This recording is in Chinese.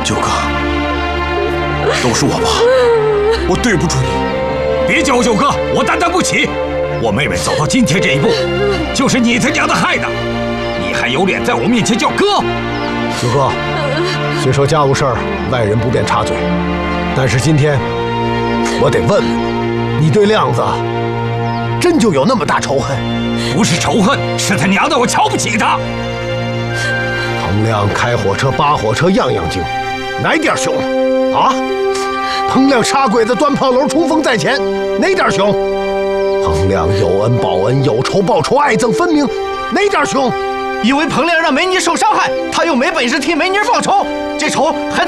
九哥，都是我不好，我对不住你。 别叫我九哥，我担当不起。我妹妹走到今天这一步，就是你他娘的害的，你还有脸在我面前叫哥？ 九哥，虽说家务事儿外人不便插嘴，但是今天我得问问你，对亮子真就有那么大仇恨？ 不是仇恨，是他娘的我瞧不起他。 彭亮开火车扒火车样样精，哪点凶啊？彭亮杀鬼子端炮楼冲锋在前，哪点凶？彭亮有恩报恩，有仇报仇，爱憎分明，哪点凶？ 因为彭亮让美女受伤害，他又没本事替美女报仇，这仇还得